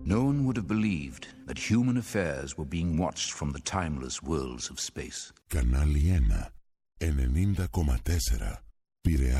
No one would have believed that human affairs were being watched from the timeless worlds of space. Κανάλι 1, 90,4, Πειραιά.